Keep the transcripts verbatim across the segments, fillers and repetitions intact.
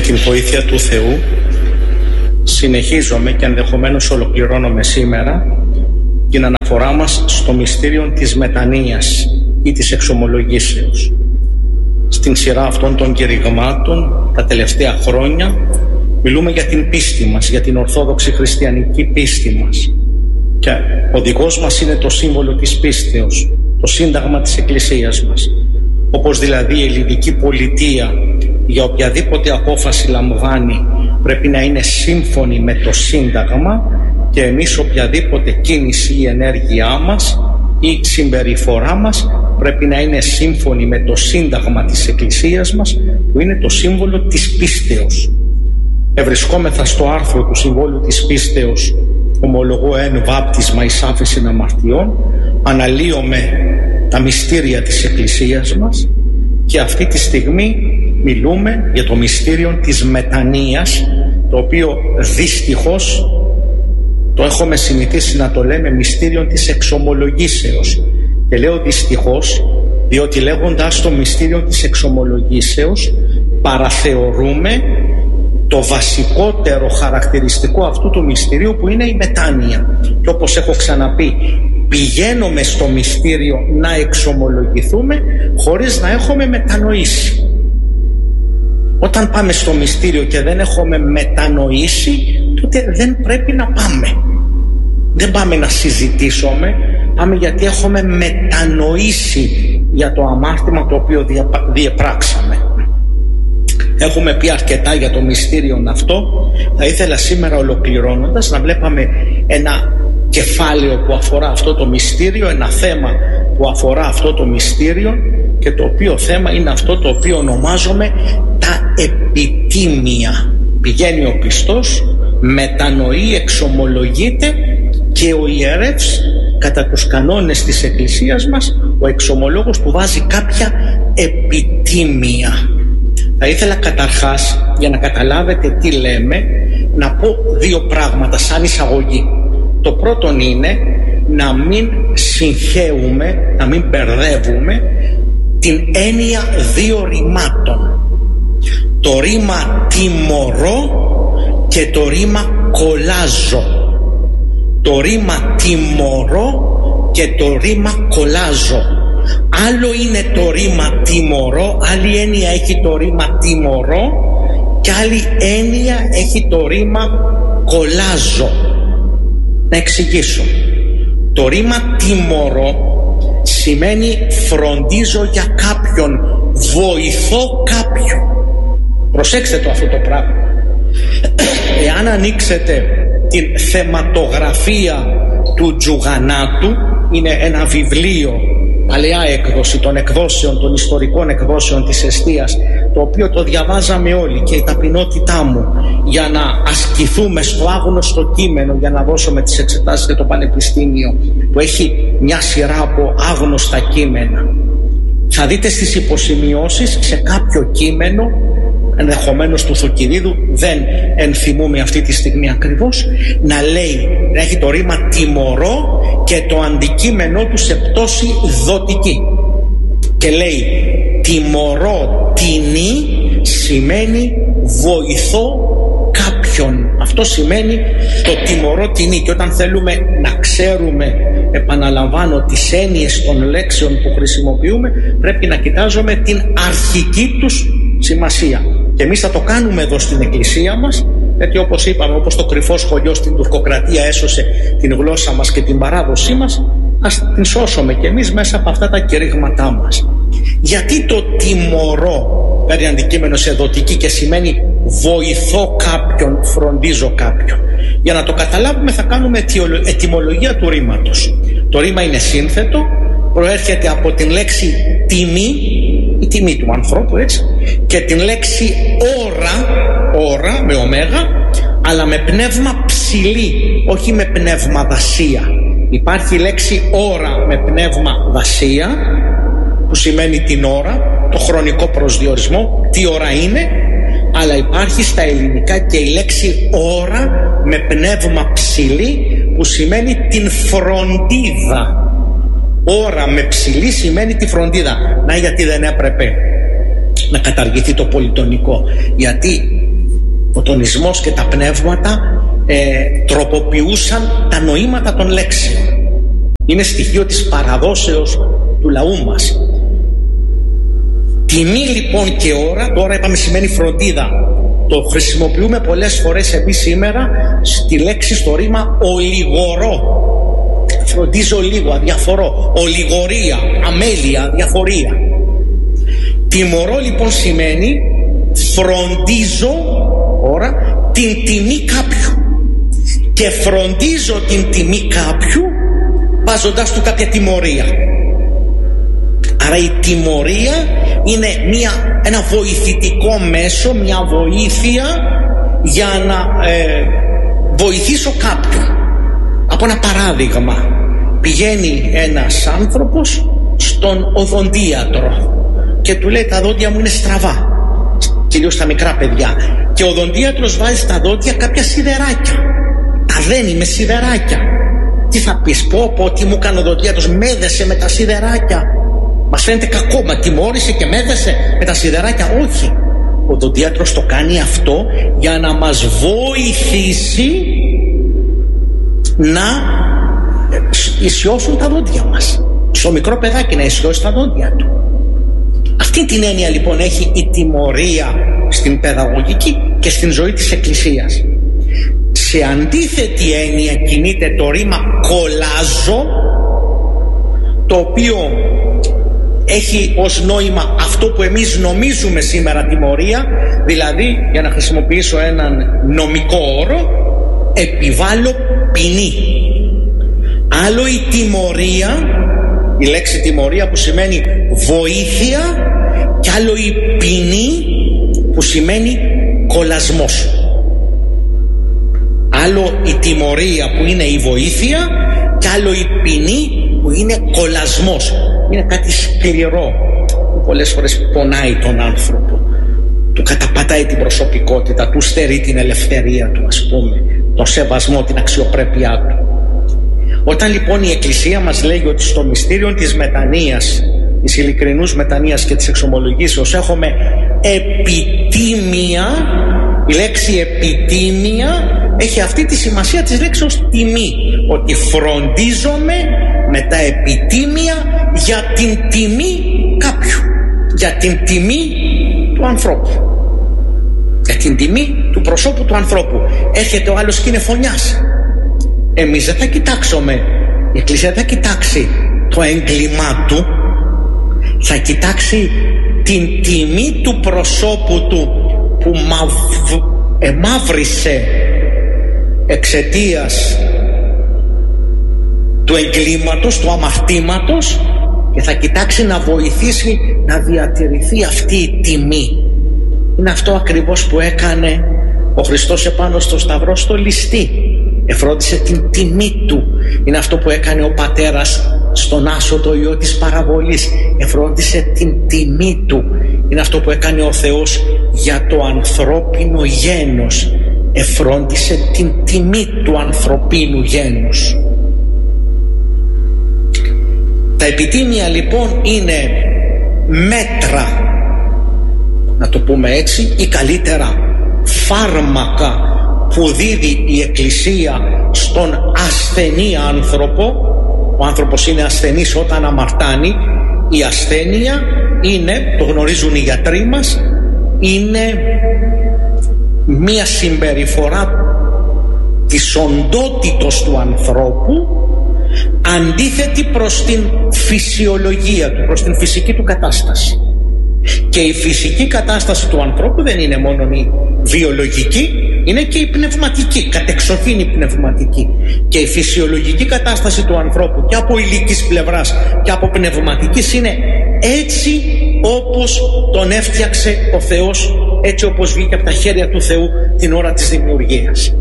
την βοήθεια του Θεού συνεχίζομαι και ενδεχομένως ολοκληρώνομαι σήμερα την αναφορά μας στο μυστήριο της μετανοίας ή της εξομολογήσεως. Στην σειρά αυτών των κηρυγμάτων τα τελευταία χρόνια μιλούμε για την πίστη μας, για την ορθόδοξη χριστιανική πίστη μας, και οδηγός μας είναι το σύμβολο της πίστεως, το σύνταγμα της Εκκλησίας μας. Όπως δηλαδή η ελληνική πολιτεία για οποιαδήποτε απόφαση λαμβάνει πρέπει να είναι σύμφωνη με το σύνταγμα, και εμείς οποιαδήποτε κίνηση ή ενέργειά μας ή συμπεριφορά μας πρέπει να είναι σύμφωνη με το σύνταγμα της Εκκλησίας μας, που είναι το σύμβολο της πίστεως. Ευρισκόμεθα στο άρθρο του συμβόλου της πίστεως «Ομολογώ εν βάπτισμα εις άφεσιν αμαρτιών», αναλύομαι τα μυστήρια της Εκκλησίας μας, και αυτή τη στιγμή μιλούμε για το μυστήριο της μετανοίας, το οποίο δυστυχώς το έχουμε συνηθίσει να το λέμε μυστήριο της εξομολογήσεως. Και λέω δυστυχώς διότι λέγοντας το μυστήριο της εξομολογήσεως παραθεωρούμε το βασικότερο χαρακτηριστικό αυτού του μυστηρίου, που είναι η μετάνοια. Και όπως έχω ξαναπεί, πηγαίνουμε στο μυστήριο να εξομολογηθούμε χωρίς να έχουμε μετανοήσει. Όταν πάμε στο μυστήριο και δεν έχουμε μετανοήσει, τότε δεν πρέπει να πάμε. Δεν πάμε να συζητήσουμε, πάμε γιατί έχουμε μετανοήσει για το αμάρτημα το οποίο διεπράξαμε. Έχουμε πει αρκετά για το μυστήριο αυτό. Θα ήθελα σήμερα, ολοκληρώνοντας, να βλέπαμε ένα κεφάλαιο που αφορά αυτό το μυστήριο, ένα θέμα που αφορά αυτό το μυστήριο, και το οποίο θέμα είναι αυτό το οποίο ονομάζουμε τα επιτίμια. Πηγαίνει ο πιστός, μετανοεί, εξομολογείται, και ο ιερεύς, κατά τους κανόνες της Εκκλησίας μας, ο εξομολόγος του βάζει κάποια επιτίμια. Θα ήθελα καταρχάς, για να καταλάβετε τι λέμε, να πω δύο πράγματα σαν εισαγωγή. Το πρώτο είναι να μην συγχέουμε, να μην μπερδεύουμε την έννοια δύο ρημάτων. Το ρήμα τιμωρώ και το ρήμα κολλάζω. Το ρήμα τιμωρώ και το ρήμα κολλάζω. Άλλο είναι το ρήμα τιμωρώ, άλλη έννοια έχει το ρήμα τιμωρώ, και άλλη έννοια έχει το ρήμα κολλάζω. Να εξηγήσω. Το ρήμα τιμωρώ σημαίνει φροντίζω για κάποιον, βοηθώ κάποιον. Προσέξτε το αυτό το πράγμα. Εάν ανοίξετε την θεματογραφία του Τζουγανάτου, είναι ένα βιβλίο, παλαιά έκδοση των εκδόσεων, των ιστορικών εκδόσεων της εστίας, το οποίο το διαβάζαμε όλοι, και η ταπεινότητά μου για να ασκηθούμε στο άγνωστο κείμενο, για να δώσουμε τις εξετάσεις για το πανεπιστήμιο, που έχει μια σειρά από άγνωστα κείμενα. Θα δείτε στις υποσημειώσεις σε κάποιο κείμενο, ενδεχομένως του Θουκυδίδου, δεν ενθυμούμε αυτή τη στιγμή ακριβώς, να λέει, να έχει το ρήμα τιμωρώ και το αντικείμενό του σε πτώση δοτική, και λέει τιμωρώ τινή σημαίνει βοηθώ κάποιον. Αυτό σημαίνει το τιμωρώ τινή. Και όταν θέλουμε να ξέρουμε, επαναλαμβάνω, τις έννοιες των λέξεων που χρησιμοποιούμε, πρέπει να κοιτάζουμε την αρχική τους σημασία. Και εμείς θα το κάνουμε εδώ στην Εκκλησία μας, γιατί όπως είπαμε, όπως το κρυφό σχολείο στην τουρκοκρατία έσωσε την γλώσσα μας και την παράδοσή μας, ας την σώσουμε και εμείς μέσα από αυτά τα κηρύγματά μας. Γιατί το τιμωρώ παίρνει αντικείμενο σε δοτική και σημαίνει βοηθώ κάποιον, φροντίζω κάποιον? Για να το καταλάβουμε θα κάνουμε ετυμολογία του ρήματος. Το ρήμα είναι σύνθετο, προέρχεται από την λέξη τιμή, η τιμή του ανθρώπου, έτσι, και την λέξη ώρα, ώρα με ωμέγα, αλλά με πνεύμα ψηλή, όχι με πνεύμα δασία. Υπάρχει η λέξη ώρα με πνεύμα δασία, που σημαίνει την ώρα, το χρονικό προσδιορισμό, τι ώρα είναι, αλλά υπάρχει στα ελληνικά και η λέξη ώρα με πνεύμα ψηλή, που σημαίνει την φροντίδα. Ώρα με ψηλή σημαίνει τη φροντίδα. Να γιατί δεν έπρεπε να καταργηθεί το πολυτονικό, γιατί Ο τονισμός και τα πνεύματα ε, τροποποιούσαν τα νοήματα των λέξεων. Είναι στοιχείο της παραδόσεως του λαού μας. Τιμή λοιπόν και ώρα, τώρα είπαμε σημαίνει φροντίδα. Το χρησιμοποιούμε πολλές φορές εμείς σήμερα στη λέξη, στο ρήμα ολιγορώ. Φροντίζω λίγο, αδιαφορώ. Ολιγορία, αμέλεια, αδιαφορία. Τιμωρώ λοιπόν σημαίνει φροντίζω ώρα την τιμή κάποιου. Και φροντίζω την τιμή κάποιου βάζοντας του κάποια τιμωρία. Άρα η τιμωρία είναι μια, ένα βοηθητικό μέσο, μια βοήθεια για να ε, βοηθήσω κάποιον. Από ένα παράδειγμα, πηγαίνει ένας άνθρωπος στον οδοντίατρο και του λέει τα δόντια μου είναι στραβά, κυρίως τα μικρά παιδιά, και ο οδοντίατρος βάζει στα δόντια κάποια σιδεράκια, τα δένει με σιδεράκια. Τι θα πεις, πω πω τι μου κάνει ο οδοντίατρος, με έδεσε με τα σιδεράκια. Μας φαίνεται κακό, μα τιμώρησε και με έδεσε με τα σιδεράκια. Όχι, ο οδοντίατρος το κάνει αυτό για να μας βοηθήσει να ισιώσουν τα δόντια μας. Στο μικρό παιδάκι να ισιώσει τα δόντια του. Αυτή την έννοια λοιπόν έχει η τιμωρία στην παιδαγωγική και στην ζωή της Εκκλησίας. Σε αντίθετη έννοια κινείται το ρήμα κολλάζω, το οποίο έχει ως νόημα αυτό που εμείς νομίζουμε σήμερα τιμωρία, δηλαδή, για να χρησιμοποιήσω έναν νομικό όρο, επιβάλλω ποινή. Άλλο η τιμωρία, η λέξη τιμωρία που σημαίνει βοήθεια, και άλλο η ποινή που σημαίνει κολλασμός. Άλλο η τιμωρία που είναι η βοήθεια και άλλο η ποινή που είναι κολλασμός. Είναι κάτι σκληρό που πολλές φορές πονάει τον άνθρωπο, του καταπατάει την προσωπικότητα, του στερεί την ελευθερία του, ας πούμε, τον σεβασμό, την αξιοπρέπειά του. Όταν λοιπόν η Εκκλησία μας λέει ότι στο μυστήριο της μετανοίας, της ειλικρινούς μετανοίας και της εξομολογήσεως έχουμε επιτίμια, η λέξη επιτίμια έχει αυτή τη σημασία της λέξης τιμή, ότι φροντίζομαι με τα επιτίμια για την τιμή κάποιου, για την τιμή του ανθρώπου, για την τιμή του προσώπου του ανθρώπου. Έρχεται ο άλλος και είναι φωνιάς, εμείς δεν θα κοιτάξουμε, η Εκκλησία δεν θα κοιτάξει το έγκλημά του, θα κοιτάξει την τιμή του προσώπου του που μαυ... εμαύρισε εξαιτίας του εγκλήματος, του αμαρτήματος, και θα κοιτάξει να βοηθήσει να διατηρηθεί αυτή η τιμή. Είναι αυτό ακριβώς που έκανε ο Χριστός επάνω στο Σταυρό στο ληστή. Εφρόντισε την τιμή του. Είναι αυτό που έκανε ο Πατέρας στον Άσο, το Υιό της παραβολής. Εφρόντισε την τιμή του. Είναι αυτό που έκανε ο Θεός για το ανθρώπινο γένος. Εφρόντισε την τιμή του ανθρωπίνου γένους. Τα επιτίμια λοιπόν είναι μέτρα, να το πούμε έτσι, ή καλύτερα φάρμακα που δίδει η Εκκλησία στον ασθενή άνθρωπο. Ο άνθρωπος είναι ασθενής όταν αμαρτάνει. Η ασθένεια είναι, το γνωρίζουν οι γιατροί μας, είναι μία συμπεριφορά της οντότητος του ανθρώπου αντίθετη προς την φυσιολογία του, προς την φυσική του κατάσταση. Και η φυσική κατάσταση του ανθρώπου δεν είναι μόνο η βιολογική, είναι και η πνευματική, κατεξοχήν η πνευματική. Και η φυσιολογική κατάσταση του ανθρώπου και από ηλικής πλευράς και από πνευματικής είναι έτσι όπως τον έφτιαξε ο Θεός, έτσι όπως βγήκε από τα χέρια του Θεού την ώρα της δημιουργίας.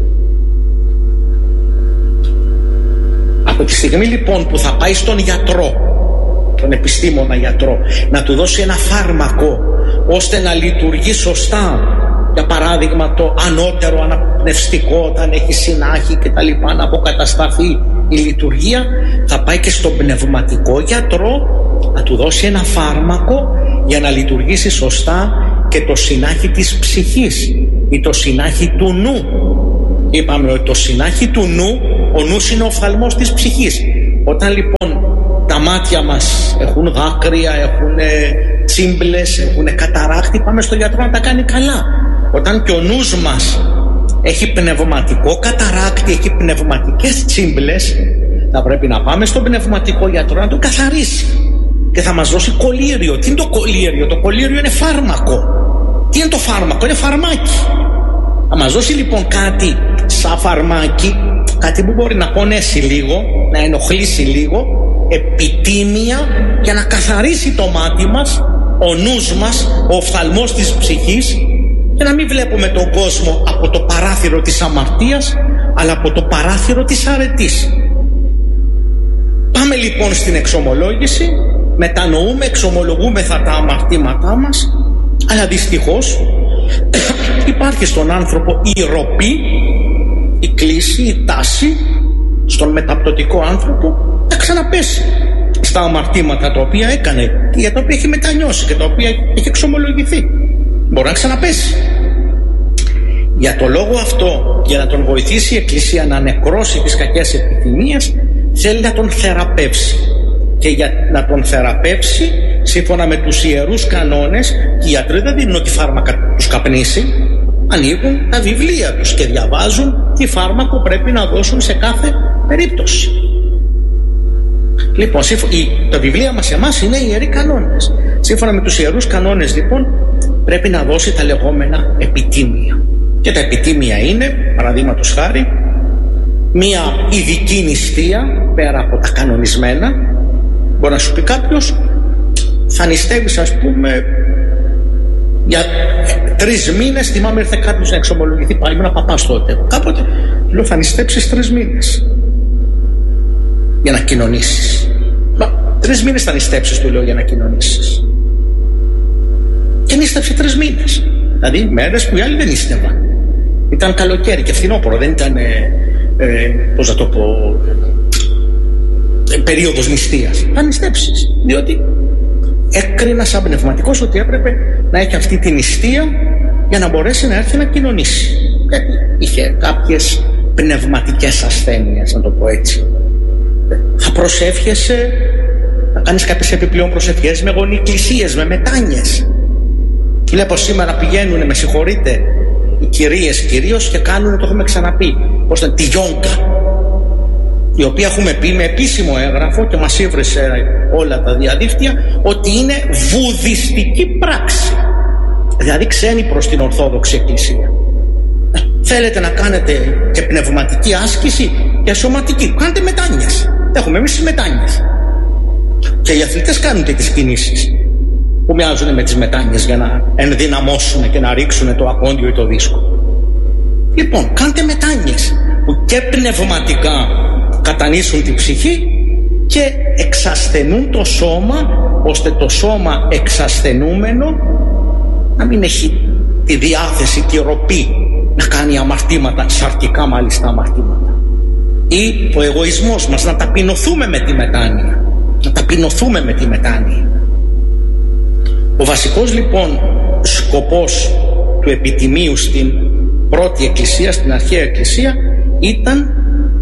Από τη στιγμή λοιπόν που θα πάει στον γιατρό, τον επιστήμονα γιατρό, να του δώσει ένα φάρμακο ώστε να λειτουργεί σωστά, για παράδειγμα το ανώτερο αναπνευστικό όταν έχει συνάχη και τα λοιπά, να αποκατασταθεί η λειτουργία, θα πάει και στον πνευματικό γιατρό να του δώσει ένα φάρμακο για να λειτουργήσει σωστά και το συνάχη της ψυχής ή το συνάχη του νου. Είπαμε ότι το συνάχη του νου, ο νους είναι ο οφθαλμός της ψυχής. Όταν λοιπόν τα μάτια μας έχουν δάκρυα, έχουν τσίμπλες, έχουν καταράκτη, πάμε στο γιατρό να τα κάνει καλά. Όταν και ο νους μας έχει πνευματικό καταράκτη, έχει πνευματικές τσίμπλες, θα πρέπει να πάμε στον πνευματικό γιατρό να το καθαρίσει και θα μας δώσει κολλήριο. Τι είναι το κολλήριο? Το κολλήριο είναι φάρμακο. Τι είναι το φάρμακο? Είναι φαρμάκι. Θα μας δώσει λοιπόν κάτι σαν φαρμάκι, κάτι που μπορεί να πονέσει λίγο, να ενοχλήσει λίγο, επιτίμια, για να καθαρίσει το μάτι μας, ο νους μας, ο οφθαλμός της ψυχής, και να μην βλέπουμε τον κόσμο από το παράθυρο της αμαρτίας, αλλά από το παράθυρο της αρετής. Πάμε λοιπόν στην εξομολόγηση, μετανοούμε, εξομολογούμεθα τα αμαρτήματά μας, αλλά δυστυχώς υπάρχει στον άνθρωπο η ροπή, η κλίση, η τάση στον μεταπτωτικό άνθρωπο να ξαναπέσει στα αμαρτήματα τα οποία έκανε και για τα οποία έχει μετανιώσει και τα οποία έχει εξομολογηθεί. Μπορεί να ξαναπέσει. Για το λόγο αυτό, για να τον βοηθήσει η Εκκλησία να νεκρώσει τις κακές επιθυμίες, θέλει να τον θεραπεύσει. Και για να τον θεραπεύσει, σύμφωνα με τους ιερούς κανόνες, οι γιατροί δεν δίνουν ότι φάρμακα τους καπνίσει, ανοίγουν τα βιβλία τους και διαβάζουν τι φάρμακο πρέπει να δώσουν σε κάθε περίπτωση. Λοιπόν, τα βιβλία μας εμάς είναι ιεροί κανόνες. Σύμφωνα με τους ιερούς κανόνες λοιπόν πρέπει να δώσει τα λεγόμενα επιτίμια. Και τα επιτίμια είναι, παραδείγματος χάρη, μία ειδική νηστεία πέρα από τα κανονισμένα. Μπορεί να σου πει κάποιος, θα νηστεύεις ας πούμε για τρεις μήνες. Θυμάμαι ήρθε κάποιος να εξομολογηθεί, πάλι ήμουν παπάς τότε. Κάποτε λέω θα νηστέψεις τρεις μήνες για να κοινωνήσεις. Μα τρεις μήνες θα νηστέψεις, του λέω, για να κοινωνήσεις. Και νήστεψε τρεις μήνες. Δηλαδή μέρες που οι άλλοι δεν νήστευαν. Ήταν καλοκαίρι και φθινόπωρο, δεν ήταν ε, ε, πώς να το πω, ε, περίοδος νηστείας. Θα νηστέψεις, διότι έκρινα σαν πνευματικός ότι έπρεπε να έχει αυτή τη νηστεία για να μπορέσει να έρθει να κοινωνήσει. Γιατί είχε κάποιες πνευματικές ασθένειες, να το πω έτσι. Θα προσεύχεσαι, θα κάνεις κάποιες επιπλέον προσευχές με γονικλησίες, με μετάνιες. Βλέπω σήμερα πηγαίνουν, με συγχωρείτε, οι κυρίες κυρίως και κάνουν, το έχουμε ξαναπεί, πώς ήταν, τη γιόγκα, η οποία έχουμε πει με επίσημο έγγραφο και μας ήβρισε όλα τα διαδίκτυα ότι είναι βουδιστική πράξη, δηλαδή ξένη προς την Ορθόδοξη Εκκλησία. Θέλετε να κάνετε και πνευματική άσκηση και σωματική, κάντε μετάνοιες. Έχουμε εμείς τις μετάνοιες και οι αθλητές κάνουν και τις κινήσεις που μοιάζουν με τις μετάνοιες για να ενδυναμώσουν και να ρίξουν το ακόντιο ή το δίσκο. Λοιπόν, κάντε μετάνοιες που και πνευματικά κατανήσουν την ψυχή και εξασθενούν το σώμα, ώστε το σώμα εξασθενούμενο να μην έχει τη διάθεση, τη ροπή να κάνει αμαρτήματα, σαρκικά μάλιστα αμαρτήματα. Ή ο εγωισμός μας, να ταπεινωθούμε με τη μετάνοια. Να ταπεινωθούμε με τη μετάνοια. Ο βασικός λοιπόν σκοπός του επιτιμίου στην πρώτη εκκλησία, στην αρχαία εκκλησία, ήταν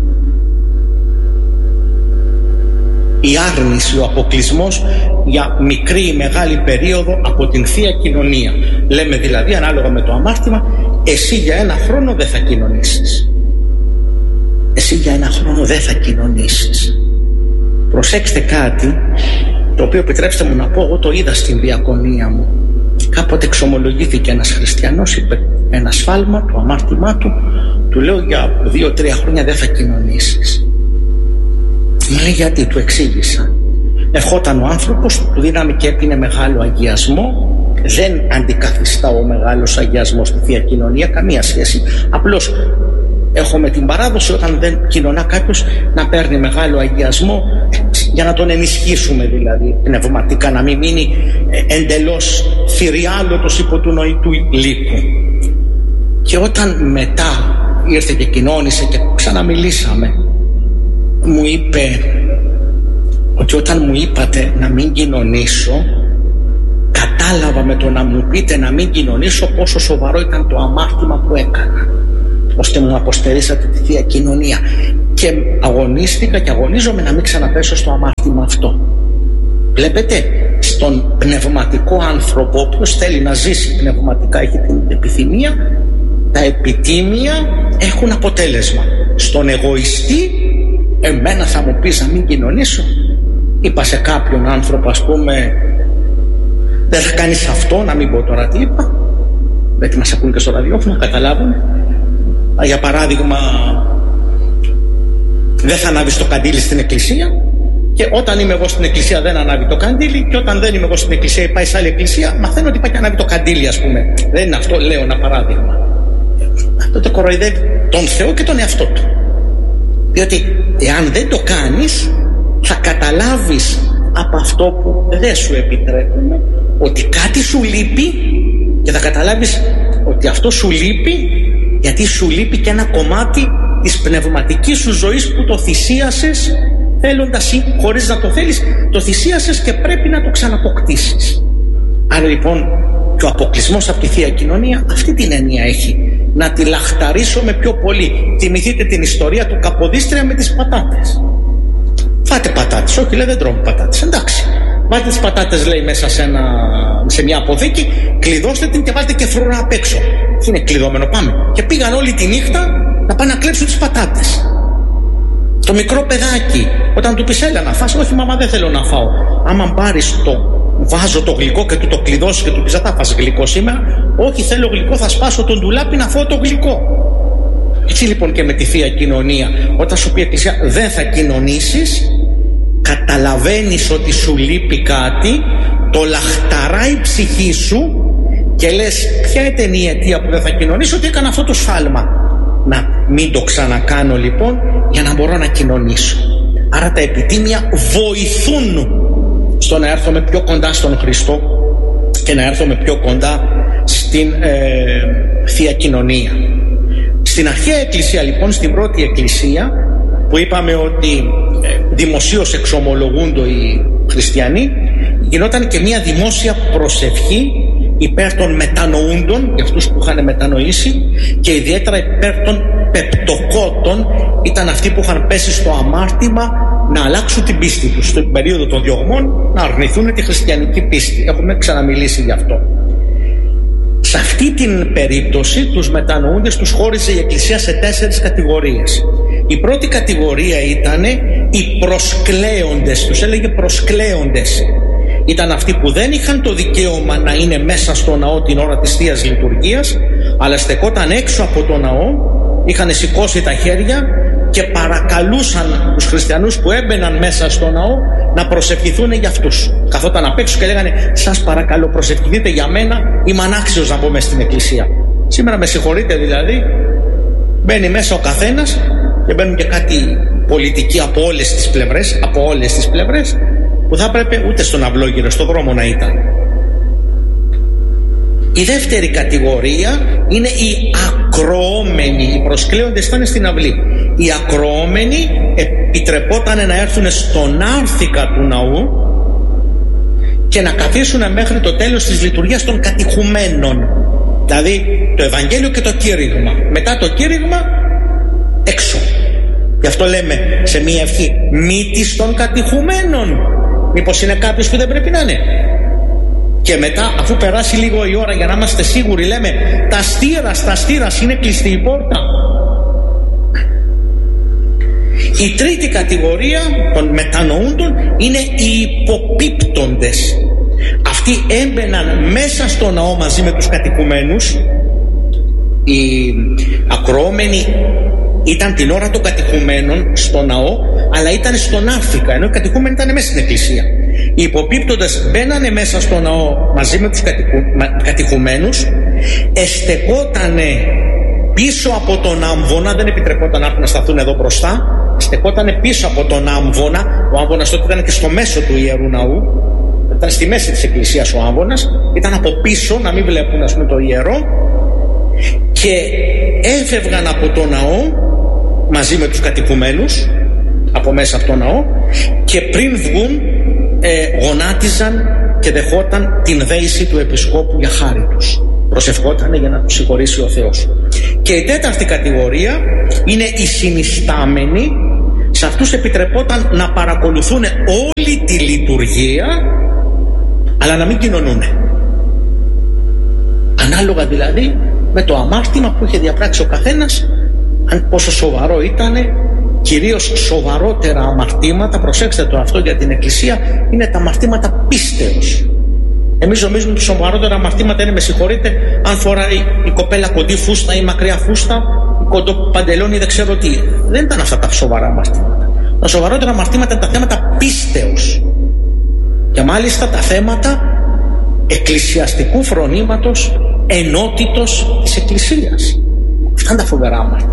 η άρνηση, ο αποκλεισμός για μικρή ή μεγάλη περίοδο από την Θεία Κοινωνία. Λέμε δηλαδή, ανάλογα με το αμάρτημα, εσύ για ένα χρόνο δεν θα κοινωνήσεις. Εσύ για ένα χρόνο δεν θα κοινωνήσεις. Προσέξτε κάτι, το οποίο επιτρέψτε μου να πω, εγώ το είδα στην διακονία μου. Κάποτε εξομολογήθηκε ένας χριστιανός, είπε ένα σφάλμα, το αμάρτημά του, του λέω για δύο-τρία χρόνια δεν θα κοινωνήσεις. Μου λέει γιατί, του εξήγησα. Ερχόταν ο άνθρωπος, του δίναμε και έπινε μεγάλο αγιασμό. Δεν αντικαθιστά ο μεγάλος αγιασμός στη Θεία Κοινωνία, καμία σχέση. Απλώς έχουμε την παράδοση όταν δεν κοινωνά κάποιος να παίρνει μεγάλο αγιασμό για να τον ενισχύσουμε, δηλαδή πνευματικά, να μην μείνει εντελώς θηριάλωτος υπό του νοητού λύκου. Και όταν μετά ήρθε και κοινώνησε και ξαναμιλήσαμε, μου είπε ότι όταν μου είπατε να μην κοινωνήσω, κατά κατάλαβα με το να μου πείτε να μην κοινωνήσω πόσο σοβαρό ήταν το αμάρτημα που έκανα, ώστε μου αποστερήσατε τη Θεία Κοινωνία, και αγωνίστηκα και αγωνίζομαι να μην ξαναπέσω στο αμάρτημα αυτό. Βλέπετε, στον πνευματικό άνθρωπο, όποιος θέλει να ζήσει πνευματικά, έχει την επιθυμία, τα επιτίμια έχουν αποτέλεσμα. Στον εγωιστή, εμένα θα μου πεις να μην κοινωνήσω? Είπα σε κάποιον άνθρωπο, ας πούμε, δεν θα κάνεις αυτό, να μην πω τώρα τι είπα, γιατί μας ακούν και στο ραδιόφωνο, καταλάβουν. Για παράδειγμα, δεν θα ανάβεις το καντήλι στην εκκλησία, και όταν είμαι εγώ στην εκκλησία δεν ανάβει το καντήλι, και όταν δεν είμαι εγώ στην εκκλησία ή πάει σε άλλη εκκλησία, μαθαίνω ότι πάει και ανάβει το καντήλι, ας πούμε. Δεν είναι αυτό, λέω ένα παράδειγμα. Τότε κοροϊδεύει τον Θεό και τον εαυτό του. Διότι εάν δεν το κάνεις, θα καταλάβεις από αυτό που δεν σου επιτρέπουμε ότι κάτι σου λείπει, και θα καταλάβεις ότι αυτό σου λείπει γιατί σου λείπει και ένα κομμάτι της πνευματικής σου ζωής που το θυσίασες, θέλοντας ή χωρίς να το θέλεις, το θυσίασες και πρέπει να το ξαναποκτήσεις. Άρα λοιπόν και ο αποκλεισμός από τη Θεία Κοινωνία αυτή την έννοια έχει. Να τη λαχταρίσουμε πιο πολύ. Θυμηθείτε την ιστορία του Καποδίστρια με τις πατάτες. Φάτε πατάτες. Όχι, λέει, δεν τρώμε πατάτες. Εντάξει. Βάλτε τις πατάτες, λέει, μέσα σε, ένα, σε μια αποθήκη, κλειδώστε την και βάλτε και φρούρα απ' έξω. Είναι κλειδωμένο, πάμε. Και πήγαν όλη τη νύχτα να πάνε να κλέψουν τις πατάτες. Το μικρό παιδάκι, όταν του πεις έλα να φας, όχι μαμά δεν θέλω να φάω. Άμα πάρεις το βάζω το γλυκό και του το κλειδώσεις και του πεις θα φας γλυκό σήμερα, όχι θέλω γλυκό, θα σπάσω τον ντουλάπι να φάω το γλυκό. Έτσι λοιπόν και με τη Θεία Κοινωνία, όταν σου πει η Εκκλησία δεν θα κοινωνήσεις, καταλαβαίνεις ότι σου λείπει κάτι, το λαχταράει η ψυχή σου και λες ποια ήταν η αιτία που δεν θα κοινωνήσω, ότι έκανα αυτό το σφάλμα. Να μην το ξανακάνω λοιπόν για να μπορώ να κοινωνήσω. Άρα τα επιτίμια βοηθούν στο να έρθουμε πιο κοντά στον Χριστό και να έρθουμε πιο κοντά στην ε, Θεία Κοινωνία. Στην αρχαία Εκκλησία λοιπόν, στην πρώτη Εκκλησία που είπαμε ότι ε, δημοσίως εξομολογούνται οι χριστιανοί, γινόταν και μια δημόσια προσευχή υπέρ των μετανοούντων, για αυτούς που είχαν μετανοήσει, και ιδιαίτερα υπέρ των πεπτοκότων, ήταν αυτοί που είχαν πέσει στο αμάρτημα να αλλάξουν την πίστη τους στην περίοδο των διωγμών, να αρνηθούν τη χριστιανική πίστη. Έχουμε ξαναμιλήσει γι' αυτό. Σε αυτή την περίπτωση τους μετανοούντες τους χώριζε η Εκκλησία σε τέσσερις κατηγορίες. Η πρώτη κατηγορία ήταν οι προσκλέοντες, τους έλεγε προσκλέοντες. Ήταν αυτοί που δεν είχαν το δικαίωμα να είναι μέσα στο ναό την ώρα της Θείας Λειτουργίας, αλλά στεκόταν έξω από το ναό, είχαν σηκώσει τα χέρια και παρακαλούσαν τους χριστιανούς που έμπαιναν μέσα στο ναό να προσευχηθούν για αυτούς. Καθόταν απ' έξω και λέγανε σας παρακαλώ προσευχηθείτε για μένα, είμαι ανάξιος να μπω μέσα στην εκκλησία. Σήμερα με συγχωρείτε δηλαδή, μπαίνει μέσα ο καθένας και μπαίνουν και κάτι πολιτικοί από όλες τις πλευρές, από όλες τις πλευρές, που θα έπρεπε ούτε στον αυλόγυρο, στον δρόμο να ήταν. Η δεύτερη κατηγορία είναι οι ακροόμενοι. Οι προσκλέοντες ήταν στην αυλή. Οι ακροόμενοι επιτρεπόταν να έρθουν στον άρθικα του ναού και να καθίσουν μέχρι το τέλος της λειτουργίας των κατηχουμένων. Δηλαδή το Ευαγγέλιο και το κήρυγμα. Μετά το κήρυγμα έξω. Γι' αυτό λέμε σε μία ευχή μύτης των κατηχουμένων. Μήπως είναι κάποιος που δεν πρέπει να είναι. Και μετά, αφού περάσει λίγο η ώρα για να είμαστε σίγουροι, λέμε τα στήρας, τα στήρας, είναι κλειστή η πόρτα. Η τρίτη κατηγορία των μετανοούντων είναι οι υποπίπτοντες. Αυτοί έμπαιναν μέσα στο ναό μαζί με τους κατοικουμένους. Οι ακροόμενοι ήταν την ώρα των κατοικουμένων στο ναό, αλλά ήταν στον άρθικα, ενώ οι κατοικούμενοι ήταν μέσα στην εκκλησία. Οι υποπίπτοντες μπαίνανε μέσα στο ναό μαζί με τους κατοικουμένους, εστεκότανε πίσω από τον άμβονα, δεν επιτρεπόταν να έρθουν να σταθούν εδώ μπροστά, στεκότανε πίσω από τον άμβονα. Ο άμβονας τότε ήταν και στο μέσο του Ιερού Ναού, ήταν στη μέση της εκκλησίας ο άμβονας, ήταν από πίσω να μην βλέπουν ας πούμε το ιερό, και έφευγαν από το ναό μαζί με τους κατοικουμένους από μέσα από το ναό, και πριν βγουν ε, γονάτιζαν και δεχόταν την δέηση του επισκόπου για χάρη τους. Προσευχότανε για να τους συγχωρήσει ο Θεός. Και η τέταρτη κατηγορία είναι οι συνιστάμενοι. Σε αυτούς επιτρεπόταν να παρακολουθούν όλη τη λειτουργία, αλλά να μην κοινωνούν. Ανάλογα δηλαδή με το αμάρτημα που είχε διαπράξει ο καθένας, αν πόσο σοβαρό ήτανε. Κυρίως σοβαρότερα αμαρτήματα, προσέξτε το αυτό για την Εκκλησία, είναι τα αμαρτήματα πίστεως. Εμείς νομίζουμε ότι σοβαρότερα αμαρτήματα είναι, με συγχωρείτε, αν φοράει η κοπέλα κοντή φούστα ή μακριά φούστα, κοντό παντελόνι, δεν ξέρω τι. Δεν ήταν αυτά τα σοβαρά αμαρτήματα. Τα σοβαρότερα αμαρτήματα είναι τα θέματα πίστεως. Και μάλιστα τα θέματα εκκλησιαστικού φρονήματος, ενότητος της Εκκλησίας. Αυτά είναι τα φοβερά αμαρτήματα.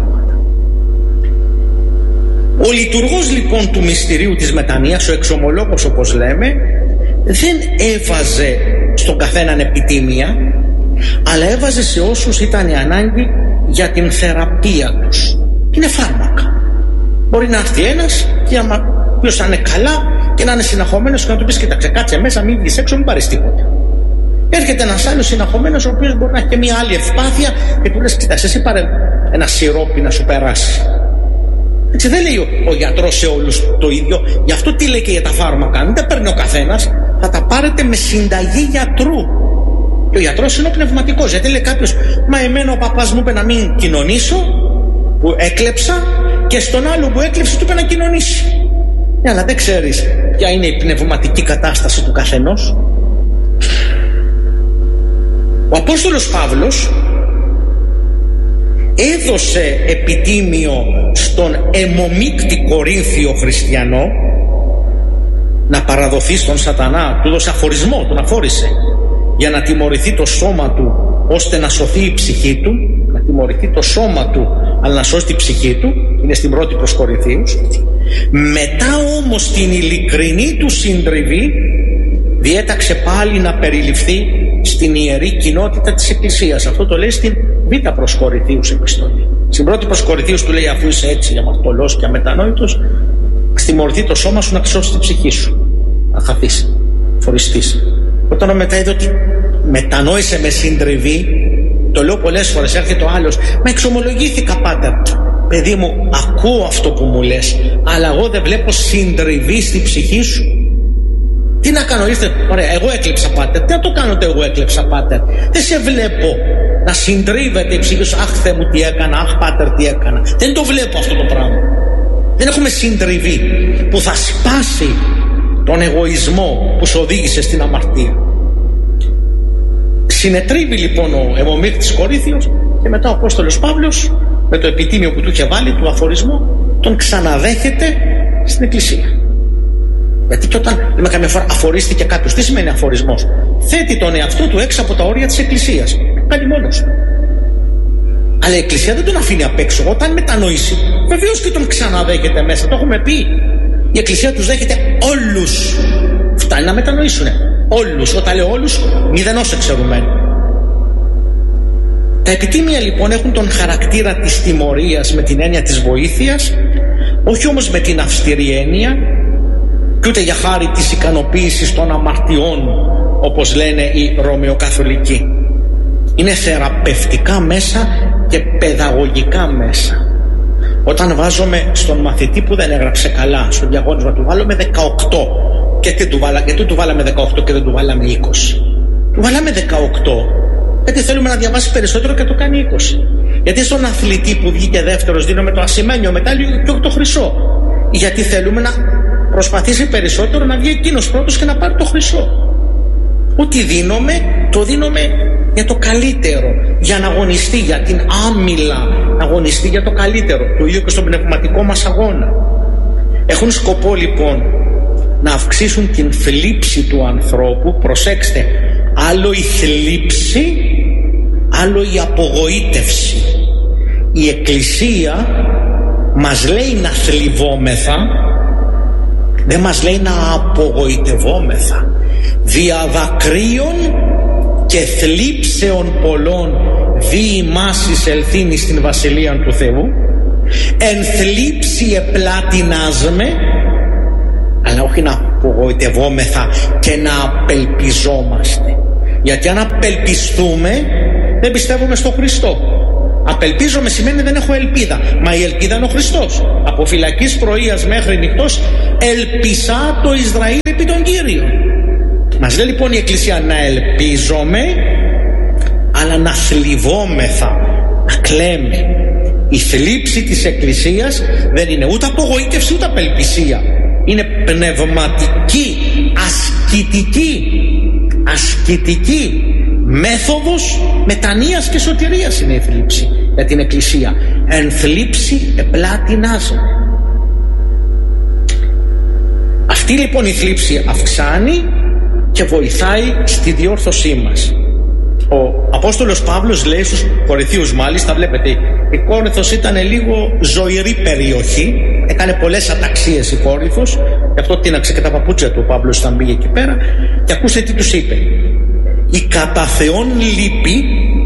Ο λειτουργός λοιπόν του μυστηρίου της μετανοίας, ο εξομολόγος όπως λέμε, δεν έβαζε στον καθέναν επιτίμια, αλλά έβαζε σε όσους ήταν η ανάγκη για την θεραπεία τους. Είναι φάρμακα. Μπορεί να έρθει ένας και άμα ποιος είναι καλά και να είναι συναχωμένος και να του πεις κοίταξε, κάτσε μέσα, μην βγεις έξω, μην πάρεις τίποτα. Έρχεται ένας άλλος συναχωμένος, ο οποίος μπορεί να έχει και μια άλλη ευπάθεια και του λες κοίταξε, εσύ πάρε ένα σιρόπι να σου περάσει. Έτσι δεν λέει ο, ο γιατρός σε όλους το ίδιο. Γι' αυτό τι λέει και για τα φάρμακα. Αν δεν τα παίρνει ο καθένας, θα τα πάρετε με συνταγή γιατρού. Και ο γιατρός είναι ο πνευματικός. Γιατί λέει κάποιος, μα εμένα ο παπάς μου είπε να μην κοινωνήσω, που έκλεψα, και στον άλλο που έκλεψε του είπε να κοινωνήσει. Ναι, αλλά δεν ξέρεις ποια είναι η πνευματική κατάσταση του καθενός. Ο Απόστολος Παύλος έδωσε επιτίμιο στον αιμομίκτη Κορίνθιο χριστιανό να παραδοθεί στον σατανά. Του έδωσε αφορισμό, τον αφόρησε για να τιμωρηθεί το σώμα του ώστε να σωθεί η ψυχή του, να τιμωρηθεί το σώμα του αλλά να σώσει τη ψυχή του. Είναι στην πρώτη προς Κορινθίους. Μετά όμως την ειλικρινή του συντριβή διέταξε πάλι να περιληφθεί στην ιερή κοινότητα της Εκκλησίας. Αυτό το λέει στην β' προς Κορινθίους επιστολή. Στην πρώτη προς Κορινθίους του λέει, αφού είσαι έτσι αμαρτωλός και αμετανόητος, τιμωρηθεί το σώμα σου να σώσει την ψυχή σου. Να χαθείς, φοριστείς. Όταν μετά είδε ότι μετανόησε με συντριβή, το λέω πολλές φορές, έρχεται ο άλλος, μα εξομολογήθηκα πάτερ. Παιδί μου, ακούω αυτό που μου λες, αλλά εγώ δεν βλέπω συντριβή στην ψυχή σου. Τι να κάνω, ήρθε, ωραία, εγώ έκλεψα πάτερ. Τι να το κάνω ότι εγώ έκλεψα πάτερ. Δεν σε βλέπω να συντρίβεται η ψυχή σου. Αχ, Θεέ μου, τι έκανα, αχ, πάτερ, τι έκανα. Δεν το βλέπω αυτό το πράγμα. Δεν έχουμε συντριβή που θα σπάσει τον εγωισμό που σε οδήγησε στην αμαρτία. Συνετρίβει λοιπόν ο αιμομίκτης Κορίνθιος και μετά ο Απόστολος Παύλος με το επιτίμιο που του είχε βάλει, του αφορισμό, τον ξαναδέχεται στην Εκκλησία. Γιατί και όταν λέμε καμιά φορά αφορίστηκε κάποιος, τι σημαίνει αφορισμός? Θέτει τον εαυτό του έξω από τα όρια της Εκκλησίας. Κάνει μόνος. Αλλά η Εκκλησία δεν τον αφήνει απ' έξω. Όταν μετανοήσει, βεβαίως και τον ξαναδέχεται μέσα. Το έχουμε πει. Η Εκκλησία τους δέχεται όλους. Φτάνει να μετανοήσουνε. Όλους. Όταν λέω όλους, μηδενός εξαιρουμένου. Τα επιτίμια λοιπόν έχουν τον χαρακτήρα της τιμωρίας με την έννοια της βοήθειας, όχι όμως με την αυστηρή έννοια, και ούτε για χάρη της ικανοποίησης των αμαρτιών, όπως λένε οι Ρωμαιοκαθολικοί. Είναι θεραπευτικά μέσα και παιδαγωγικά μέσα. Όταν βάζουμε στον μαθητή που δεν έγραψε καλά στο διαγώνισμα, του βάλουμε δεκαοκτώ. Και τι του βάλα, γιατί του βάλαμε δεκαοκτώ και δεν του βάλαμε είκοσι? Του βάλαμε δεκαοκτώ γιατί θέλουμε να διαβάσει περισσότερο και το κάνει είκοσι. Γιατί στον αθλητή που βγήκε δεύτερος δίνουμε το ασημένιο μετάλλιο και όχι το χρυσό? Γιατί θέλουμε να προσπαθήσει περισσότερο να βγει εκείνος πρώτος και να πάρει το χρυσό. Ό,τι δίνουμε, το δίνουμε για το καλύτερο, για να αγωνιστεί, για την άμυλα, να αγωνιστεί για το καλύτερο. Το ίδιο και στον πνευματικό μας αγώνα. Έχουν σκοπό λοιπόν να αυξήσουν την θλίψη του ανθρώπου. Προσέξτε, άλλο η θλίψη, άλλο η απογοήτευση. Η Εκκλησία μας λέει να θλιβόμεθα, δεν μας λέει να απογοητευόμεθα. Δια δακρύων και θλίψεων πολλών δι ημάς εισελθύνη στην Βασιλεία του Θεού, εν θλίψη επλάτινάσμε, αλλά όχι να απογοητευόμεθα και να απελπιζόμαστε. Γιατί αν απελπιστούμε, δεν πιστεύουμε στον Χριστό. Απελπίζομαι σημαίνει δεν έχω ελπίδα. Μα η ελπίδα είναι ο Χριστός. Από φυλακής πρωίας μέχρι νυχτός ελπισά το Ισραήλ επί τον Κύριο. Μας λέει λοιπόν η Εκκλησία να ελπίζομαι, αλλά να θλιβόμεθα, να κλαίμε. Η θλίψη της Εκκλησίας δεν είναι ούτε απογοήτευση ούτε απελπισία. Είναι πνευματική, ασκητική, ασκητική μέθοδος μετανοίας και σωτηρίας είναι η θλίψη για την Εκκλησία. Εν θλίψη επλάτινάζω. Αυτή λοιπόν η θλίψη αυξάνει και βοηθάει στη διόρθωσή μας. Ο Απόστολος Παύλος λέει στους Κορινθίους, μάλιστα βλέπετε, η Κόρινθος ήταν λίγο ζωηρή περιοχή, έκανε πολλές αταξίες η Κόρινθος, γι' αυτό τίναξε και τα παπούτσια του ο Παύλος όταν πήγε εκεί πέρα. Και ακούστε τι τους είπε: η κατά Θεόν λύπη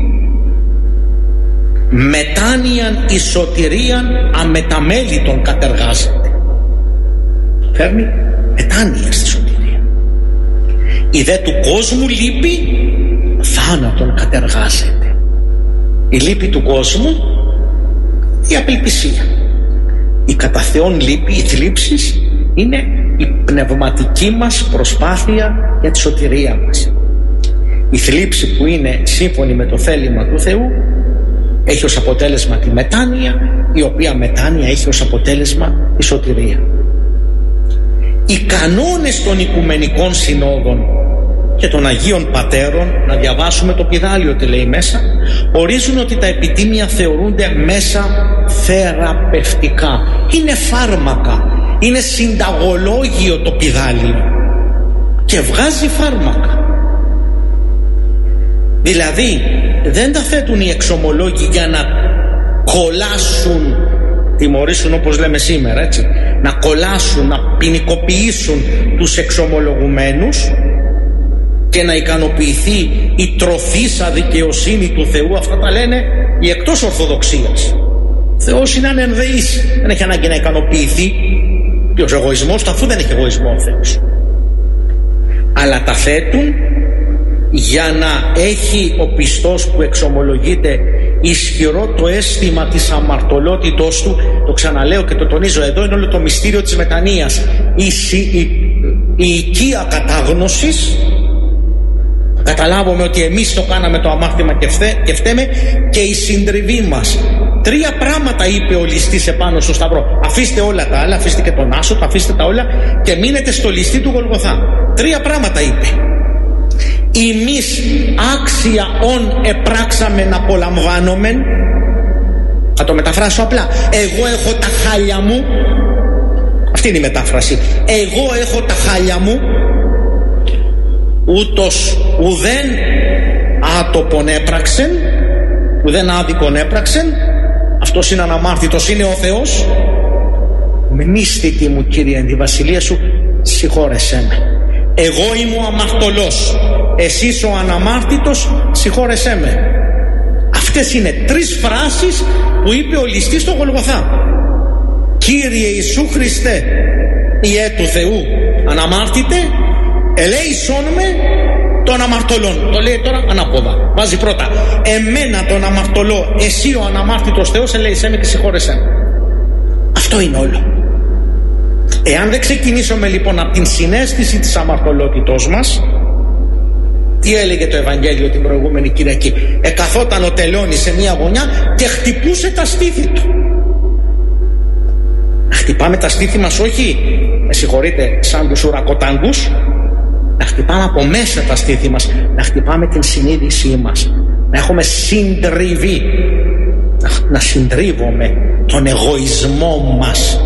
μετάνοιαν εις σωτηρίαν αμεταμέλητον κατεργάζεται. Φέρνει μετάνοια στη σωτηρία. Η δε του κόσμου λύπη θάνατον κατεργάζεται. Η λύπη του κόσμου, η απελπισία. Η κατά Θεόν λύπη, οι θλίψεις, είναι η πνευματική μας προσπάθεια για τη σωτηρία μας. Η θλίψη που είναι σύμφωνη με το θέλημα του Θεού έχει ως αποτέλεσμα τη μετάνοια, η οποία μετάνοια έχει ως αποτέλεσμα τη σωτηρία. Οι κανόνες των Οικουμενικών Συνόδων και των Αγίων Πατέρων, να διαβάσουμε το πηδάλιο τι λέει μέσα, ορίζουν ότι τα επιτίμια θεωρούνται μέσα θεραπευτικά. Είναι φάρμακα, είναι συνταγολόγιο το πηδάλιο και βγάζει φάρμακα. Δηλαδή δεν τα θέτουν οι εξομολόγοι για να κολλάσουν, τιμωρήσουν όπως λέμε σήμερα, έτσι, να κολλάσουν, να ποινικοποιήσουν τους εξομολογουμένους και να ικανοποιηθεί η τροφήσα δικαιοσύνη του Θεού. Αυτά τα λένε οι εκτός Ορθοδοξίας. Ο Θεός είναι ανενδεής, δεν έχει ανάγκη να ικανοποιηθεί. Ποιος εγωισμός του, αφού δεν έχει εγωισμό ο Θεός. Αλλά τα θέτουν για να έχει ο πιστός που εξομολογείται ισχυρό το αίσθημα της αμαρτωλότητός του. Το ξαναλέω και το τονίζω, εδώ είναι όλο το μυστήριο της μετανοίας. Η, η, η οικία κατάγνωσης, καταλάβουμε ότι εμείς το κάναμε το αμάρτημα και, φθέ, και φταίμε, και η συντριβή μας. Τρία πράγματα είπε ο ληστής επάνω στο Σταυρό: αφήστε όλα τα άλλα, αφήστε και τον άσο, αφήστε τα όλα και μείνετε στο ληστή του Γολγοθά. Τρία πράγματα είπε. Εμείς άξια ον επράξαμε να απολαμβάνομεν. Θα το μεταφράσω απλά. Εγώ έχω τα χάλια μου. Αυτή είναι η μετάφραση. Εγώ έχω τα χάλια μου. Ούτως ουδέν άτοπον έπραξεν, ουδέν άδικον έπραξεν. Αυτός είναι αναμάρτητος, είναι ο Θεός. Μνήστητη μου Κύριε εν τη βασιλεία σου, συγχώρεσέ με. Εγώ είμαι ο αμαρτωλός, εσείς ο αναμάρτητος, συγχώρεσέ με. Αυτές είναι τρεις φράσεις που είπε ο ληστής στο Γολγοθά. Κύριε Ιησού Χριστέ, Ιε του Θεού αναμάρτητε, ελέησόν με των αμαρτωλών. Το λέει τώρα ανάποδα. Βάζει πρώτα εμένα τον αμαρτωλό, εσύ ο αναμάρτητος Θεός, ελέησέ με και συγχώρεσέ με. Αυτό είναι όλο. Εάν δεν ξεκινήσουμε λοιπόν από την συναίσθηση της αμαρτωλότητός μας, τι έλεγε το Ευαγγέλιο την προηγούμενη Κυριακή? Εκαθόταν ο τελώνης σε μια γωνιά και χτυπούσε τα στήθη του. Να χτυπάμε τα στήθη μας, όχι, με συγχωρείτε, σαν τους ουρακοτάγκους, να χτυπάμε από μέσα τα στήθη μας, να χτυπάμε την συνείδησή μας, να έχουμε συντριβή, να, να συντρίβουμε τον εγωισμό μας.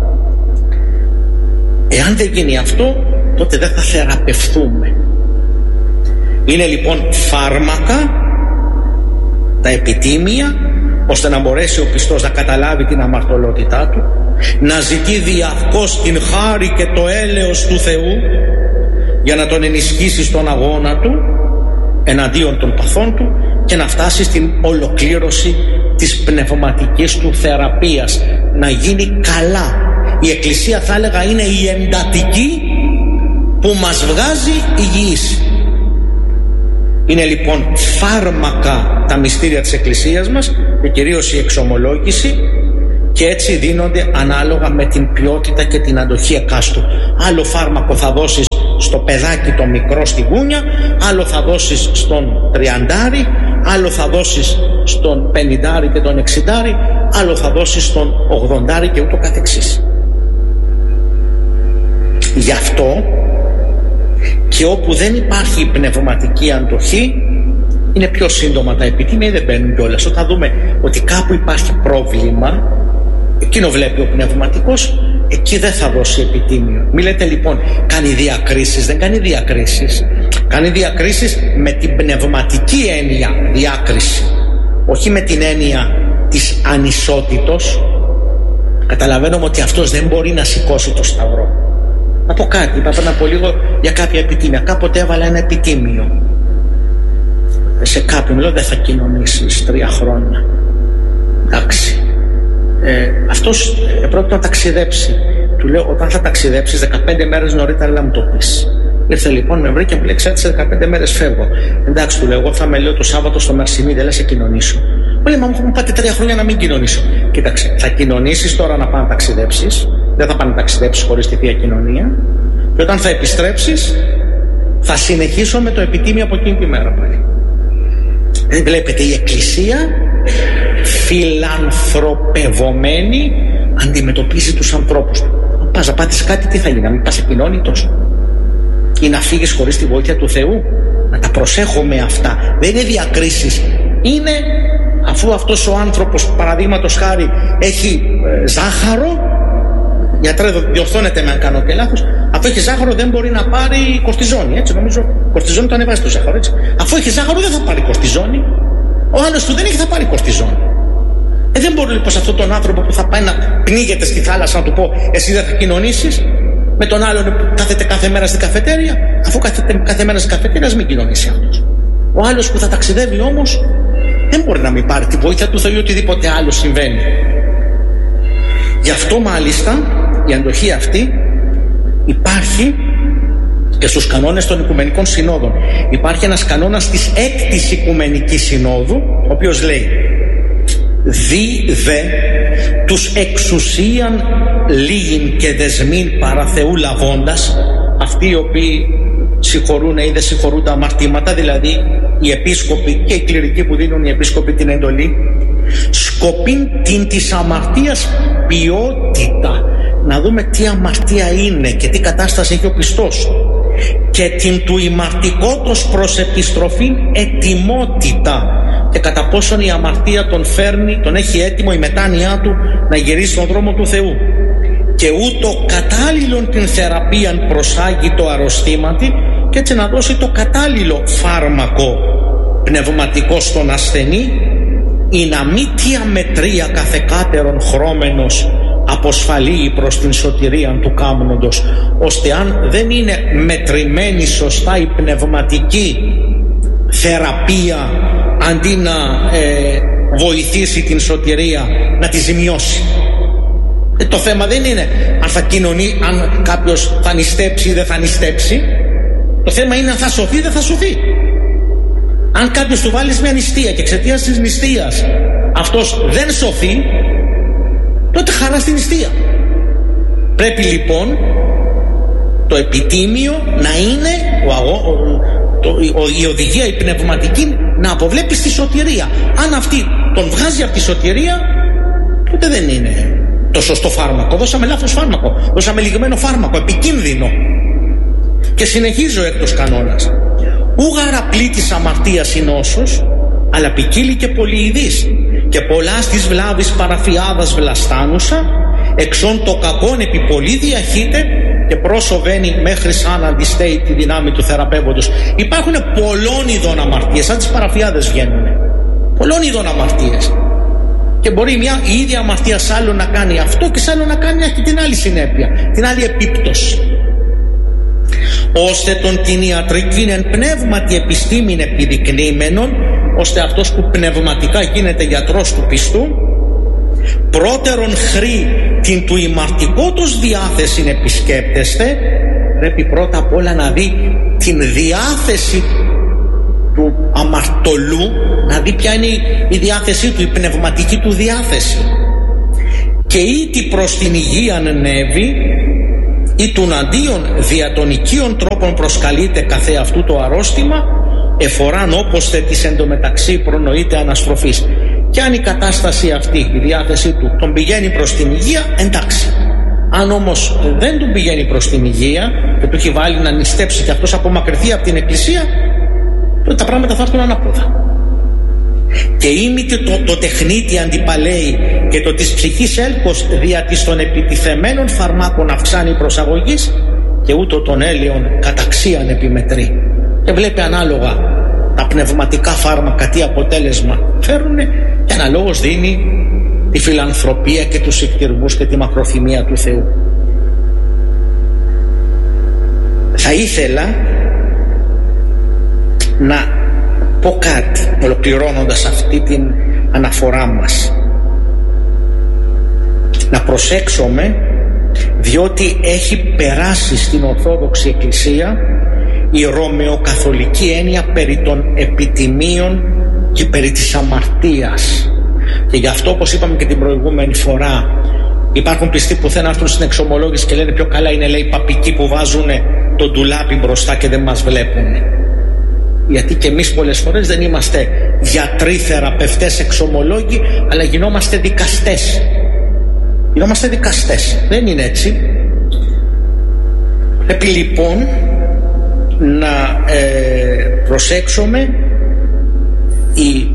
Εάν δεν γίνει αυτό, τότε δεν θα θεραπευθούμε. Είναι λοιπόν φάρμακα τα επιτίμια, ώστε να μπορέσει ο πιστός να καταλάβει την αμαρτωλότητά του, να ζητεί διαρκώς την χάρη και το έλεος του Θεού για να τον ενισχύσει στον αγώνα του εναντίον των παθών του και να φτάσει στην ολοκλήρωση της πνευματικής του θεραπείας, να γίνει καλά. Η Εκκλησία, θα έλεγα, είναι η εντατική που μας βγάζει υγιείς. Είναι λοιπόν φάρμακα τα μυστήρια της Εκκλησίας μας και κυρίως η εξομολόγηση, και έτσι δίνονται ανάλογα με την ποιότητα και την αντοχή εκάστου. Άλλο φάρμακο θα δώσεις στο παιδάκι το μικρό στη γούνια, άλλο θα δώσεις στον τριαντάρι, άλλο θα δώσεις στον πενηντάρι και τον εξηντάρι, άλλο θα δώσεις στον ογδοντάρι και ούτω καθεξής. Γι' αυτό και όπου δεν υπάρχει πνευματική αντοχή, είναι πιο σύντομα τα επιτήμια ή δεν μπαίνουν κιόλας. Όταν δούμε ότι κάπου υπάρχει πρόβλημα, εκείνο βλέπει ο πνευματικός, εκεί δεν θα δώσει επιτήμιο. Μη λέτε λοιπόν κάνει διακρίσεις, δεν κάνει διακρίσεις. Κάνει διακρίσεις με την πνευματική έννοια διάκριση, όχι με την έννοια της ανισότητος. Καταλαβαίνουμε ότι αυτός δεν μπορεί να σηκώσει το σταυρό. Να πω κάτι, είπα πριν από λίγο για κάποια επιτήμια. Κάποτε έβαλα ένα επιτήμιο σε κάποιον, λέω δεν θα κοινωνήσεις τρία χρόνια. Εντάξει. Ε, αυτός ε, πρόκειται να ταξιδέψει. Του λέω όταν θα ταξιδέψεις δεκαπέντε μέρες νωρίτερα να μου το πεις. Ήρθε λοιπόν, με βρήκε και μου λέει ξέρετε σε δεκαπέντε μέρες φεύγω. Εντάξει, του λέω εγώ θα με λέω το Σάββατο στο Μερσινί, δεν λες σε κοινωνήσω. Μου λέει μα μου πάτε τρία χρόνια να μην κοινωνήσω. Κοίταξε, θα κοινωνήσεις τώρα να πάνε να ταξιδέψεις. Δεν θα πάνε να ταξιδέψεις χωρίς τη Θεία Κοινωνία. Και όταν θα επιστρέψεις θα συνεχίσω με το επιτήμιο από εκείνη τη μέρα πάλι. Δεν βλέπετε, η Εκκλησία φιλανθρωπευομένη αντιμετωπίζει τους ανθρώπους. Αν πας να πάθεις κάτι, τι θα γίνει, να μην πας ακοινώνητος ή να φύγεις χωρίς τη βοήθεια του Θεού? Να τα προσέχουμε αυτά. Δεν είναι διακρίσεις. Είναι αφού αυτός ο άνθρωπος παραδείγματος χάρη έχει ε, ζάχαρο, γιατρέ διορθώνετε με αν κάνω και λάθος, αφού έχει ζάχαρο δεν μπορεί να πάρει κορτιζόνη, έτσι νομίζω. Κορτιζόνη το ανεβάζει το ζάχαρο, έτσι. Αφού έχει ζάχαρο δεν θα πάρει κορτιζόνη. Ο άλλος που δεν έχει θα πάρει κορτιζόνη. Ε, δεν μπορεί λοιπόν σε αυτόν τον άνθρωπο που θα πάει να πνίγεται στη θάλασσα να του πω εσύ δεν θα κοινωνήσεις, με τον άλλον που κάθεται κάθε μέρα στην καφετέρια, αφού κάθεται κάθε μέρα στην καφετέρια, ας μην κοινωνήσει αυτός. Ο άλλος που θα ταξιδεύει όμως δεν μπορεί να μην πάρει τη βοήθεια του Θεού ή οτιδήποτε άλλο συμβαίνει. Γι' αυτό μάλιστα η αντοχή αυτή υπάρχει και στους κανόνες των Οικουμενικών Συνόδων. Υπάρχει ένας κανόνας της έκτης Οικουμενικής Συνόδου, ο οποίος λέει «Δι δε τους εξουσίαν λίγην και δεσμήν παρά Θεού λαβώντας», αυτοί οι οποίοι συγχωρούν ή δεν συγχωρούν τα αμαρτήματα, δηλαδή οι επίσκοποι και οι κληρικοί που δίνουν οι επίσκοποι την εντολή, σκοπήν την της αμαρτίας ποιότητα, να δούμε τι αμαρτία είναι και τι κατάσταση έχει ο πιστός, και την του ημαρτικότος προς επιστροφήν ετοιμότητα, και κατά πόσον η αμαρτία τον φέρνει, τον έχει έτοιμο η μετάνοιά του να γυρίσει στον δρόμο του Θεού, και ούτω κατάλληλον την θεραπείαν προσάγει το αρρωστήματι, και έτσι να δώσει το κατάλληλο φάρμακο πνευματικό στον ασθενή, ή να μη τι αμετρία καθεκάτερον χρώμενος αποσφαλεί προς την σωτηρία του κάμνοντος, ώστε αν δεν είναι μετρημένη σωστά η πνευματική θεραπεία, αντί να ε, βοηθήσει την σωτηρία, να τη ζημιώσει. Ε, το θέμα δεν είναι αν θα κοινωνεί, αν κάποιος θα νηστέψει ή δεν θα νηστέψει. Το θέμα είναι αν θα σωθεί ή δεν θα σωθεί. Αν κάποιος του βάλεις μια νηστεία και εξαιτίας της νηστείας αυτός δεν σωθεί, τότε χαρά στην νηστεία. Πρέπει λοιπόν το επιτήμιο να είναι ο αγώ, ο, το, ο, η οδηγία, η πνευματική, να αποβλέπει στη σωτηρία. Αν αυτή τον βγάζει από τη σωτηρία, τότε δεν είναι το σωστό φάρμακο. Δώσαμε λάθος φάρμακο, δώσαμε λιγμένο φάρμακο, επικίνδυνο. Και συνεχίζει ο έκτος κανόνας. Ούγαρα πλήτης αμαρτίας η νόσος, αλλά ποικίλει και πολυειδής, και πολλά στις βλάβης παραφιάδας βλαστάνουσα, εξών το κακόν επί πολύ διαχύται, και πρόσοβαίνει μέχρι σαν αντιστέει τη δυνάμει του θεραπεύοντος. Υπάρχουν πολλών ειδών αμαρτίες, σαν τις παραφιάδες βγαίνουν. Πολλών ειδών αμαρτίες. Και μπορεί μια η ίδια αμαρτία σ' άλλο να κάνει αυτό και σ' άλλο να κάνει και την άλλη συνέπεια, την άλλη επίπτωση. Ώστε τον την ιατρική εν πνεύματι επιστήμην επιδεικνύμενον, ώστε αυτός που πνευματικά γίνεται γιατρός του πιστού, πρώτερον χρή την του ημαρτικότος διάθεσιν επισκέπτεστε. πρέπει πρώτα απ' όλα να δει την διάθεση του αμαρτωλού, να δει ποια είναι η διάθεσή του, η πνευματική του διάθεση. Και ήτι προς την υγεία ανέβει, ή των αντίον δια των οικείων τρόπων προσκαλείται καθε αυτού το αρρώστημα, εφοράν όπως θε της εντωμεταξύ προνοείται αναστροφής. Και αν η κατάσταση αυτή, η διάθεσή του τον πηγαίνει προς την υγεία, εντάξει. Αν όμως δεν του πηγαίνει προς την υγεία και του έχει βάλει να νηστέψει και αυτός απομακρυνθεί από την εκκλησία, τότε τα πράγματα θα έρθουν ανάποδα. Και ήμιτε το, το τεχνίτη αντιπαλέει και το της ψυχής έλκος δια της των επιτιθεμένων φαρμάκων αυξάνει προσαγωγής, και ούτω των έλαιων καταξίαν επιμετρεί. Και βλέπει ανάλογα τα πνευματικά φάρμακα τι αποτέλεσμα φέρουν, και αναλόγως δίνει τη φιλανθρωπία και τους εκτιρμούς και τη μακροθυμία του Θεού. Θα ήθελα να πω κάτι ολοκληρώνοντας αυτή την αναφορά μας. Να προσέξουμε, διότι έχει περάσει στην Ορθόδοξη Εκκλησία η ρωμαιοκαθολική έννοια περί των επιτιμίων και περί της αμαρτίας. Και γι' αυτό, όπως είπαμε και την προηγούμενη φορά, υπάρχουν πιστοί που θέλουν να έρθουν στην εξομολόγηση και λένε πιο καλά είναι, λέει, παπικοί που βάζουν τον ντουλάπι μπροστά και δεν μας βλέπουν. Γιατί και εμείς πολλές φορές δεν είμαστε γιατροί, θεραπευτές, εξομολόγοι, αλλά γινόμαστε δικαστές. Γινόμαστε δικαστές. Δεν είναι έτσι. Πρέπει λοιπόν να ε, προσέξουμε η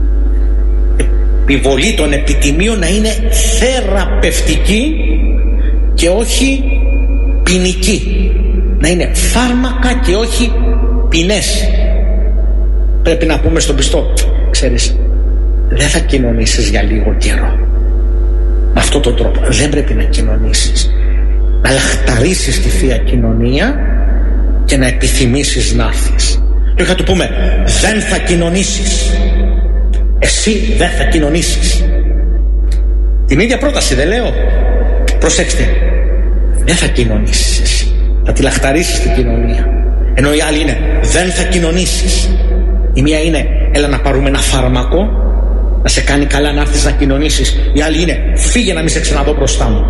επιβολή των επιτιμίων να είναι θεραπευτική και όχι ποινική. Να είναι φάρμακα και όχι ποινές. Πρέπει να πούμε στον πιστό, ξέρεις, δεν θα κοινωνήσεις για λίγο καιρό. Με αυτόν τον τρόπο δεν πρέπει να κοινωνήσεις. Να λαχταρίσεις τη Θεία Κοινωνία και να επιθυμήσεις να έρθεις. Και θα του πούμε, δεν θα κοινωνήσεις. Εσύ δεν θα κοινωνήσεις. Την ίδια πρόταση δεν λέω. Προσέξτε, δεν θα κοινωνήσεις εσύ. Θα τη λαχταρίσεις την κοινωνία. Ενώ η άλλη είναι, δεν θα κοινωνήσεις. Η μία είναι, έλα να πάρουμε ένα φάρμακο να σε κάνει καλά να έρθεις να κοινωνήσεις. Η άλλη είναι, φύγε να μην σε ξαναδώ μπροστά μου.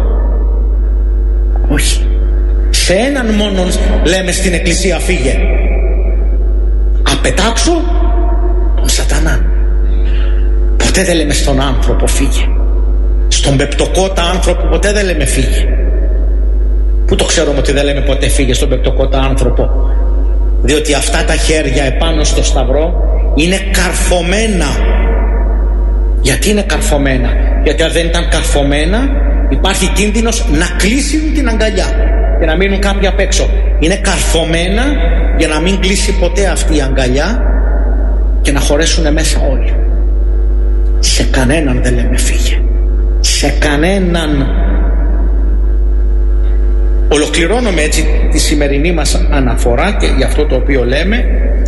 Όχι. Σε έναν μόνον λέμε στην εκκλησία φύγε. Απετάξω τον σατανά. Ποτέ δεν λέμε στον άνθρωπο φύγε. Στον πεπτοκότα άνθρωπο ποτέ δεν λέμε φύγε. Πού το ξέρουμε ότι δεν λέμε ποτέ φύγε στον πεπτοκότα άνθρωπο? Διότι αυτά τα χέρια επάνω στο σταυρό είναι καρφωμένα. Γιατί είναι καρφωμένα? Γιατί αν δεν ήταν καρφωμένα υπάρχει κίνδυνος να κλείσουν την αγκαλιά και να μείνουν κάποιοι απ' έξω. Είναι καρφωμένα για να μην κλείσει ποτέ αυτή η αγκαλιά και να χωρέσουν μέσα όλοι. Σε κανέναν δεν λέμε φύγε. Σε κανέναν. Ολοκληρώνουμε έτσι τη σημερινή μας αναφορά και για αυτό το οποίο λέμε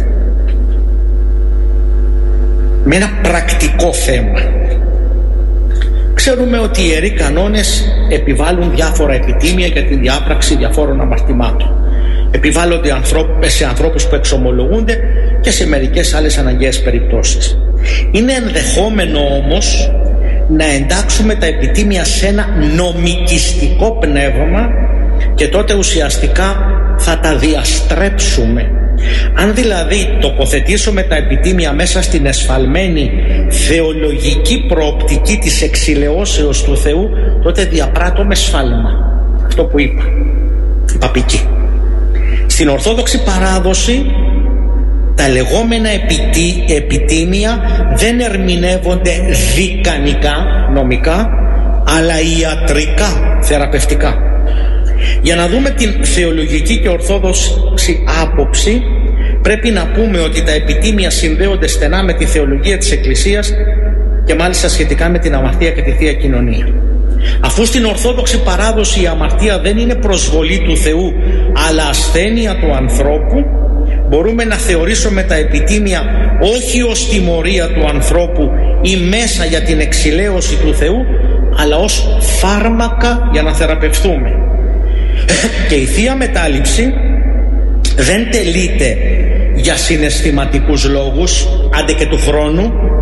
με ένα πρακτικό θέμα. Ξέρουμε ότι οι ιεροί κανόνες επιβάλλουν διάφορα επιτίμια για τη διάπραξη διαφόρων αμαρτημάτων. Επιβάλλονται σε ανθρώπους που εξομολογούνται και σε μερικές άλλες αναγκαίες περιπτώσεις. Είναι ενδεχόμενο όμως να εντάξουμε τα επιτίμια σε ένα νομικιστικό πνεύμα και τότε ουσιαστικά θα τα διαστρέψουμε. Αν δηλαδή τοποθετήσουμε τα επιτίμια μέσα στην εσφαλμένη θεολογική προοπτική της εξηλαιώσεως του Θεού, τότε διαπράττουμε σφάλμα. Αυτό που είπα, η παπική. Στην Ορθόδοξη παράδοση τα λεγόμενα επιτί, επιτίμια δεν ερμηνεύονται δικανικά, νομικά, αλλά ιατρικά, θεραπευτικά. Για να δούμε την θεολογική και ορθόδοξη άποψη, πρέπει να πούμε ότι τα επιτίμια συνδέονται στενά με τη θεολογία της Εκκλησίας και μάλιστα σχετικά με την αμαρτία και τη Θεία Κοινωνία. Αφού στην Ορθόδοξη παράδοση η αμαρτία δεν είναι προσβολή του Θεού αλλά ασθένεια του ανθρώπου, μπορούμε να θεωρήσουμε τα επιτίμια όχι ως τιμωρία του ανθρώπου ή μέσα για την εξηλαίωση του Θεού, αλλά ως φάρμακα για να θεραπευτούμε. Και η Θεία Μετάληψη δεν τελείται για συναισθηματικούς λόγους, άντε και του χρόνου,